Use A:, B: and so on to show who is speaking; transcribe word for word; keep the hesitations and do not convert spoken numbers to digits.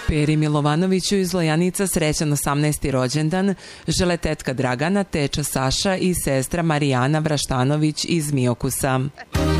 A: Peri Milovanoviću iz Lojanica srećan osamnaesti rođendan žele tetka Dragana, teča Saša i sestra Marijana Vraštanović iz Miokusa.